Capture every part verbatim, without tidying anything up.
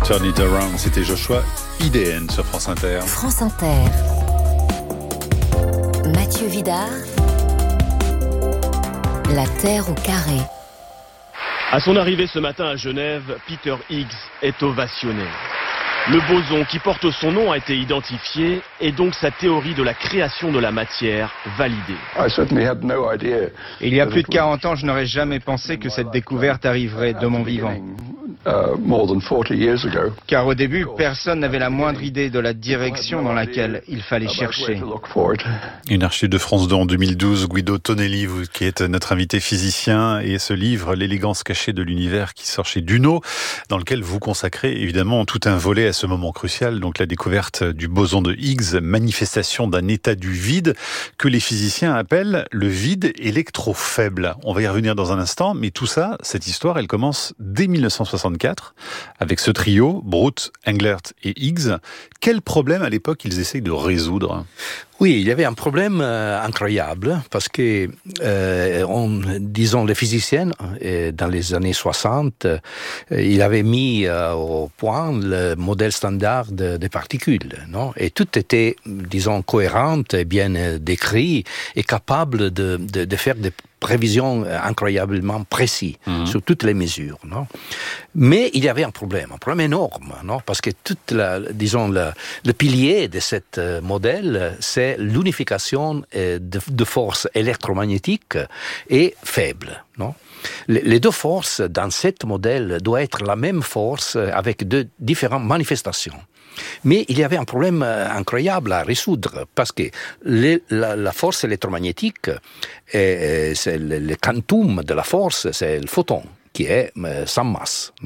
Turn It Around, c'était Joshua I D N sur France Inter. France Inter. Mathieu Vidard. La Terre au carré. À son arrivée ce matin à Genève, Peter Higgs est ovationné. Le boson qui porte son nom a été identifié et donc sa théorie de la création de la matière validée. Il y a plus de quarante ans, je n'aurais jamais pensé que cette découverte arriverait de mon vivant. Car au début, personne n'avait la moindre idée de la direction dans laquelle il fallait chercher. Une archive de France deux en deux mille douze, Guido Tonelli, vous, qui est notre invité physicien, et ce livre, L'élégance cachée de l'univers, qui sort chez Duno, dans lequel vous consacrez évidemment tout un volet à ce moment crucial, donc la découverte du boson de Higgs, manifestation d'un état du vide que les physiciens appellent le vide électrofaible. On va y revenir dans un instant, mais tout ça, cette histoire, elle commence dès mille neuf cent soixante-quatre avec ce trio, Brout, Englert et Higgs. Quel problème à l'époque ils essayent de résoudre ? Oui, il y avait un problème euh, incroyable parce que, euh, on, disons, les physiciens, euh, dans les années soixante, euh, ils avaient mis euh, au point le modèle standard de, des particules, non ? Et tout était, disons, cohérent, bien euh, décrit et capable de, de, de faire des prévisions incroyablement précises mmh. sur toutes les mesures, non ? Mais il y avait un problème, un problème énorme, non ? Parce que toute la, disons, la, le pilier de ce euh, modèle, c'est l'unification euh, de, de forces électromagnétiques et faibles, non ? Les, les deux forces dans ce modèle doivent être la même force avec deux différentes manifestations. Mais il y avait un problème incroyable à résoudre parce que les, la, la force électromagnétique, est, c'est le, le quantum de la force, c'est le photon qui est euh, sans masse, non ?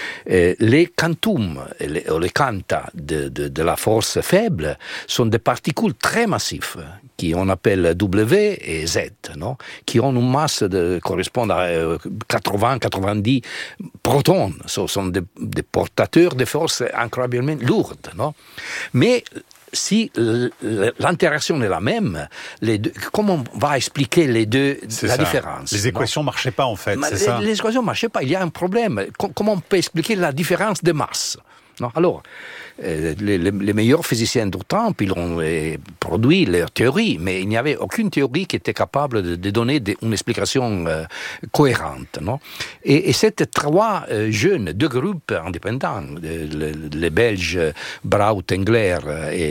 Et les quantums, les, les quanta de, de, de la force faible sont des particules très massives qui on appelle W et Z, non ? Qui ont une masse de correspond à quatre-vingts à quatre-vingt-dix protons. Ce sont des, des portateurs de force incroyablement lourdes, non ? Mais si l'interaction est la même, les deux, comment on va expliquer les deux, c'est la ça. différence ? Les équations ne marchaient pas en fait, Mais c'est les, ça ? Les équations ne marchaient pas, il y a un problème. Comment on peut expliquer la différence de masse ? Non, alors, euh, les, les, les meilleurs physiciens du temps, ils ont euh, produit leur théorie, mais il n'y avait aucune théorie qui était capable de, de donner de, une explication euh, cohérente. Non ? Et, et c'était trois euh, jeunes, deux groupes indépendants, les, les, les Belges Brout, Englert et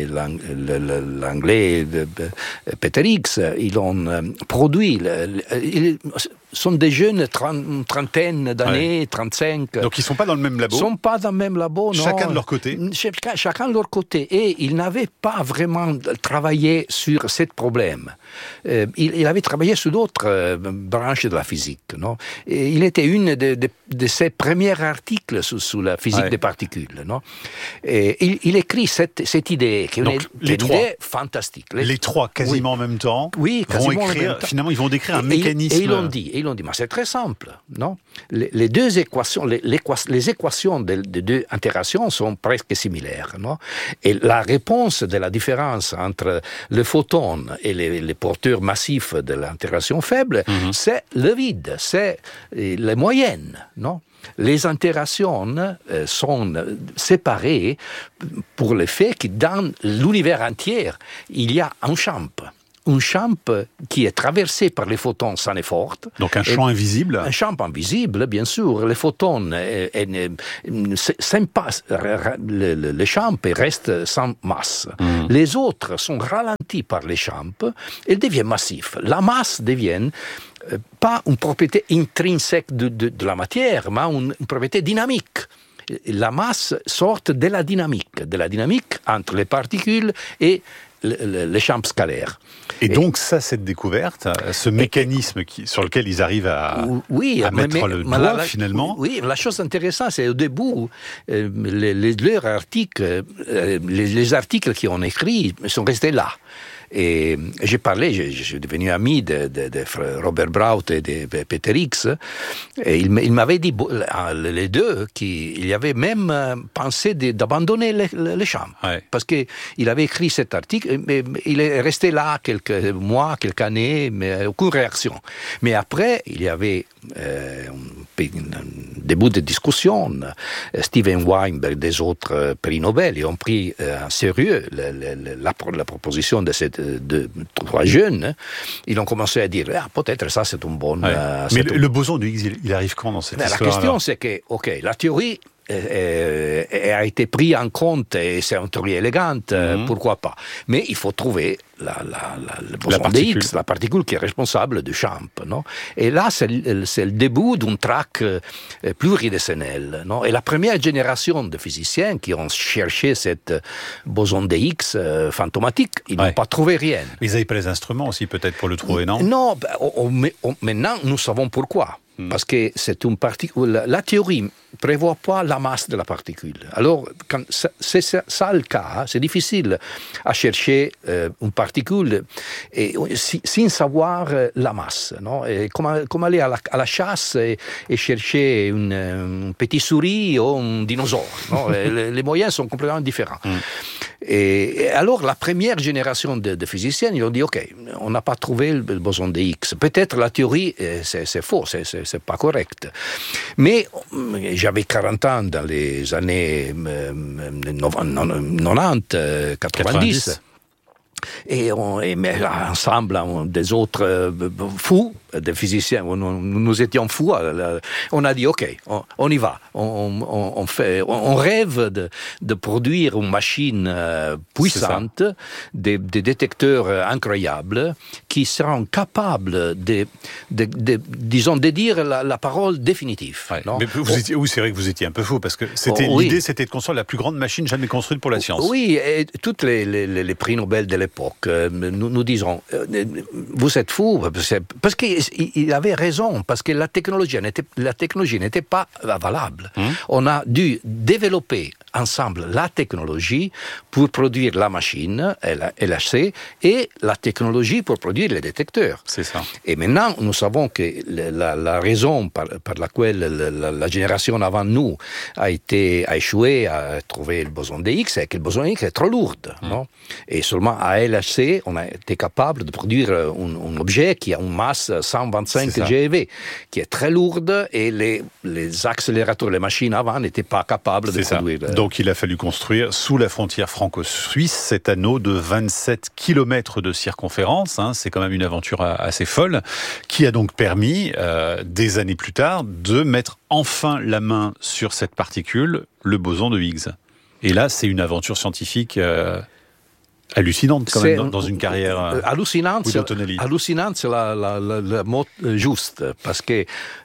l'anglais Peter Higgs, ils ont euh, produit... Le, ils, sont des jeunes, une trentaine d'années, ouais. trente-cinq. Donc ils ne sont pas dans le même labo ? Ils ne sont pas dans le même labo, non. Chacun de leur côté ? Chacun, chacun de leur côté. Et ils n'avaient pas vraiment travaillé sur ce problème. Euh, il, il avait travaillé sur d'autres euh, branches de la physique, non. Et il était une de, de, de ses premiers articles sur, sur la physique ouais. des particules, non. Et il, il écrit cette, cette idée, qui est une, une idée fantastique. Les, les trois, quasiment oui. en même temps, oui, vont écrire, en même temps. Finalement, ils vont décrire un et, mécanisme... Et ils l'ont dit. Et ils l'ont dit, mais c'est très simple, non ? Les, les deux équations, les, les équations des de deux interactions sont presque similaires, non ? Et la réponse de la différence entre le photon et les, les porteurs massifs de l'interaction faible, mm-hmm. c'est le vide, c'est les moyennes, non ? Les interactions euh, sont séparées pour le fait que dans l'univers entier, il y a un champ. Un champ qui est traversé par les photons sans effort. Donc un champ invisible ? Un champ invisible, bien sûr. Les photons, euh, euh, le, le, le champ reste sans masse. Mmh. Les autres sont ralentis par les champs et deviennent massifs. La masse devient euh, pas une propriété intrinsèque de, de, de la matière, mais une, une propriété dynamique. La masse sort de la dynamique, de la dynamique entre les particules et les champs scalaires. Et, et donc ça, cette découverte, ce mécanisme qui, sur lequel ils arrivent à, oui, à mais, mettre mais, le doigt, la, finalement. Oui, la chose intéressante, c'est au début, euh, les, les, leurs articles, euh, les, les articles qu'ils ont écrits sont restés là. Et j'ai parlé, je, je suis devenu ami de, de, de Robert Brout et de Peter Higgs, et il, il m'avait dit, les deux, qu'il y avait même pensé de, d'abandonner les, les champs. Ouais. Parce qu'il avait écrit cet article, mais il est resté là quelques mois, quelques années, mais aucune réaction. Mais après, il y avait euh, début de discussion, Steven Weinberg, des autres prix Nobel, ils ont pris en sérieux la, la, la, la proposition de ces de, trois jeunes. Ils ont commencé à dire, ah, peut-être ça c'est une bonne... Ouais. Euh, Mais c'est le, un... le boson de Higgs, il, il arrive quand dans cette Mais histoire? La question alors c'est que, ok, la théorie Euh, a été pris en compte et c'est une théorie élégante, mm-hmm. pourquoi pas. Mais il faut trouver la, la, la, le boson de Higgs, la particule qui est responsable du champ. Non? Et là, c'est, c'est le début d'une traque pluridécennelle. Non? Et la première génération de physiciens qui ont cherché cette boson de Higgs euh, fantomatique, ils ouais. n'ont pas trouvé rien. Mais ils n'avaient pas les instruments aussi, peut-être, pour le trouver, non? Non, ben, on, on, on, maintenant, nous savons pourquoi. Parce que c'est une particule. La, la théorie ne prévoit pas la masse de la particule. Alors, quand c'est ça, ça le cas, c'est difficile à chercher euh, une particule et, si, sans savoir euh, la masse. Non? Et comme, comme aller à la, à la chasse et, et chercher une, une petite souris ou un dinosaure. Non? les, les moyens sont complètement différents. Mm. Et, et alors, la première génération de, de physiciens, ils ont dit, OK, on n'a pas trouvé le boson de Higgs. Peut-être la théorie, c'est, c'est faux, c'est, c'est, c'est pas correct. Mais j'avais quarante ans dans les années quatre-vingt-dix, quatre-vingt-dix. Et, on, et mais ensemble, on, des autres euh, fous, des physiciens, on, on, nous étions fous. Euh, on a dit OK, on, on y va. On, on, on fait, on, on rêve de, de produire une machine euh, puissante, des, des détecteurs incroyables qui seront capables de, de, de disons, de dire la, la parole définitive. Ouais, non? Mais vous étiez, oui, c'est vrai que vous étiez un peu fou parce que c'était oh, l'idée, oui. c'était de construire la plus grande machine jamais construite pour la science. Oui, et tous les, les, les prix Nobel de l'époque. Nous, nous disons, vous êtes fous, parce qu'il avait raison, parce que la technologie n'était, la technologie n'était pas valable. Mmh. On a dû développer ensemble la technologie pour produire la machine, L H C, et la technologie pour produire les détecteurs. C'est ça. Et maintenant, nous savons que la, la raison par, par laquelle la, la génération avant nous a, été, a échoué à trouver le boson de Higgs, c'est que le boson de Higgs est trop lourd. Mmh. Non? Et seulement à L H C, on a été capable de produire un, un objet qui a une masse cent vingt-cinq GeV, qui est très lourde, et les, les accélérateurs, les machines avant n'étaient pas capables c'est de ça. produire. Donc il a fallu construire sous la frontière franco-suisse cet anneau de vingt-sept kilomètres de circonférence, hein, c'est quand même une aventure assez folle, qui a donc permis, euh, des années plus tard, de mettre enfin la main sur cette particule, le boson de Higgs. Et là, c'est une aventure scientifique... Euh, hallucinante quand c'est même dans, dans une carrière euh, hallucinante, Guido c'est, Tonelli. Hallucinante, c'est la, la, la, la mot juste, parce que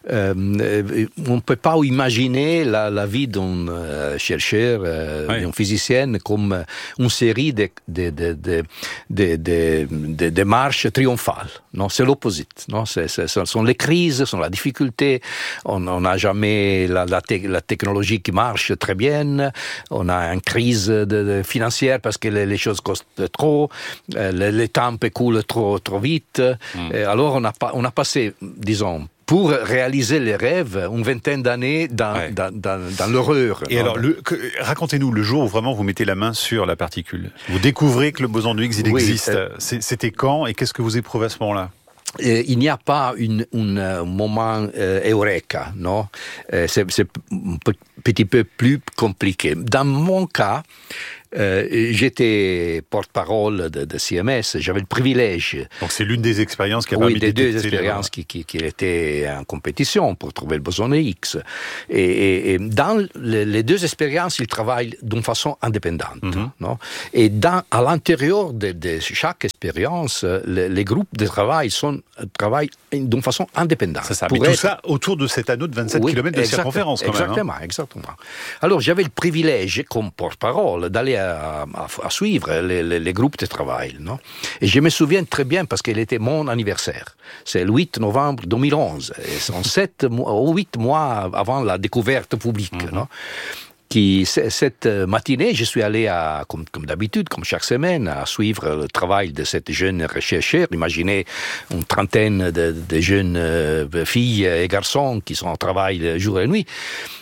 euh, on ne peut pas imaginer la, la vie d'un euh, chercheur, euh, oui. d'un physicien comme une série de, de, de, de, de, de, de, de marches triomphales. Non, c'est l'opposite. Non, c'est, c'est, ce sont les crises, ce sont la difficulté. On n'a jamais la, la, te, la technologie qui marche très bien. On a une crise de, de financière parce que les, les choses costent trop, euh, les, les temps coulent trop, trop vite. Mm. Et alors on a, on a passé, disons, pour réaliser les rêves, une vingtaine d'années dans, ouais. dans, dans, dans l'horreur. Et non, alors, le, que, racontez-nous le jour où vraiment vous mettez la main sur la particule. Vous découvrez que le boson de Higgs, il oui, existe. Euh, C'était quand et qu'est-ce que vous éprouvez à ce moment-là? Euh, il n'y a pas une, un uh, moment euh, eureka, non? Euh, c'est, c'est un petit peu plus compliqué. Dans mon cas, Euh, j'étais porte-parole de, de C M S, j'avais le privilège. Donc c'est l'une des expériences qui a permis oui, de des deux expériences qui, qui, qui étaient en compétition pour trouver le boson de Higgs. Et, et, et dans les, les deux expériences, ils travaillent d'une façon indépendante. Mm-hmm. Non? Et dans, à l'intérieur de, de chaque expérience, les, les groupes de travail sont, travaillent d'une façon indépendante. C'est ça, mais tout être... ça autour de cet anneau de vingt-sept oui, kilomètres de circonférence quand exactement, même. Hein. Exactement. Alors j'avais le privilège, comme porte-parole, d'aller À, à, à suivre les, les, les groupes de travail. Non? Et je me souviens très bien parce qu'il était mon anniversaire. C'est le huit novembre deux mille onze. Et c'est sept ou huit mois avant la découverte publique. Mm-hmm. Non? Qui, cette matinée, je suis allé, à, comme, comme d'habitude, comme chaque semaine, à suivre le travail de cette jeune chercheur. Imaginez une trentaine de, de jeunes filles et garçons qui sont au travail jour et nuit.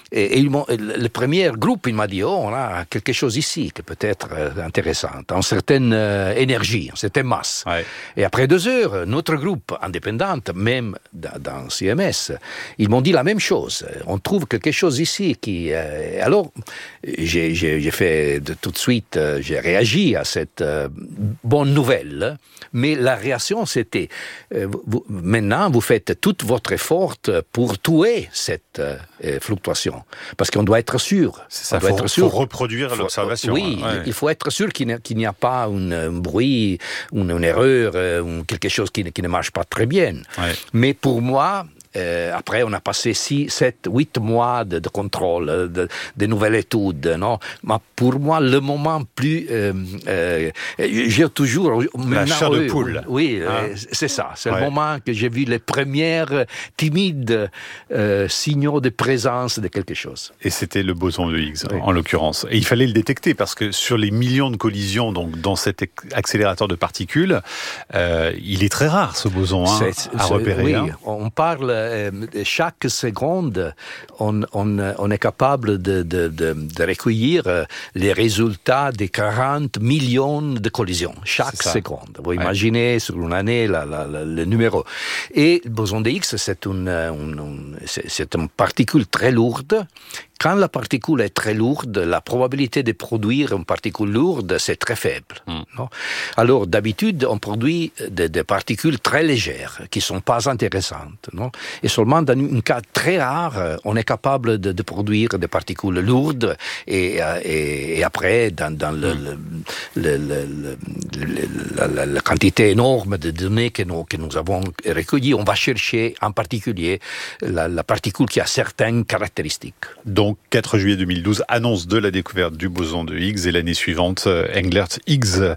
Et, et ils m'ont, le premier groupe, il m'a dit, oh, on a quelque chose ici qui peut être intéressant, en certaine euh, énergie, en certaine masse. Ouais. Et après deux heures, notre groupe indépendant, même dans, dans C M S, ils m'ont dit la même chose. On trouve quelque chose ici qui... Euh, alors, j'ai, j'ai, j'ai fait de, tout de suite, euh, j'ai réagi à cette euh, bonne nouvelle, mais la réaction, c'était, euh, vous, maintenant, vous faites tout votre effort pour tuer cette euh, fluctuation. Parce qu'on doit être sûr. C'est ça, il faut, être sûr. faut reproduire faut, l'observation. Oui, hein, ouais. il faut être sûr qu'il n'y a, qu'il n'y a pas une, un bruit, une, une erreur, euh, quelque chose qui, qui ne marche pas très bien. Ouais. Mais pour moi, Euh, après, on a passé six, sept, huit mois de, de contrôle, de, de nouvelles études, non? Mais pour moi, le moment plus, euh, euh, j'ai toujours la chair de poule. Oui, ah. euh, c'est ça. C'est ouais. le moment que j'ai vu les premières timides euh, signaux de présence de quelque chose. Et c'était le boson de Higgs, oui. en l'occurrence. Et il fallait le détecter parce que sur les millions de collisions, donc dans cet accélérateur de particules, euh, il est très rare ce boson hein, c'est, à c'est, repérer. Oui, hein. on parle. Chaque seconde, on, on, on est capable de, de, de, de recueillir les résultats des quarante millions de collisions. Chaque seconde. Vous ouais. imaginez sur une année la, la, la, le numéro. Et le boson de Higgs, c'est une, une, une, c'est, c'est une particule très lourde. Quand la particule est très lourde, la probabilité de produire une particule lourde, c'est très faible. Mm. Non? Alors, d'habitude, on produit des, des particules très légères, qui ne sont pas intéressantes. Non? Et seulement dans un cas très rare, on est capable de, de produire des particules lourdes, et, et, et après, dans, dans le, mm. le, le, le, le, la, la, la quantité énorme de données que nous, que nous avons recueillies, on va chercher en particulier la, la particule qui a certaines caractéristiques. Donc, quatre juillet deux mille douze, annonce de la découverte du boson de Higgs, et l'année suivante, Englert, Higgs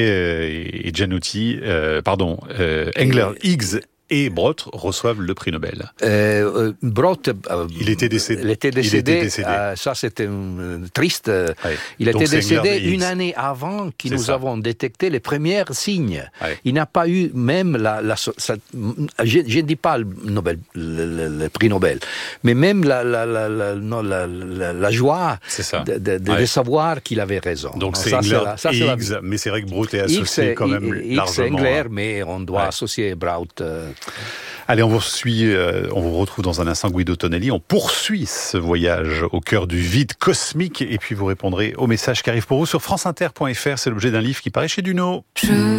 et, et Gianotti, euh, pardon, euh, Englert, Higgs et Broth reçoivent le prix Nobel. Euh, Broth, euh, il était décédé. Il était décédé. Il était décédé. Euh, ça, c'était euh, triste. Oui. Il Donc était décédé une année avant que nous ça. avons détecté les premiers signes. Oui. Il n'a pas eu même la... la ça, je ne dis pas le, Nobel, le, le, le prix Nobel, mais même la, la, la, la, non, la, la, la joie de, de, de, oui. de savoir qu'il avait raison. Donc non, c'est Englert et Higgs, mais c'est vrai que Broth est associé X, quand même X, largement. X Englert, mais on doit ouais. associer Broth... Euh, Allez, on vous suit, euh, on vous retrouve dans un instant, Guido Tonelli. On poursuit ce voyage au cœur du vide cosmique, et puis vous répondrez aux messages qui arrivent pour vous sur franceinter point f r. C'est l'objet d'un livre qui paraît chez Duno. Je...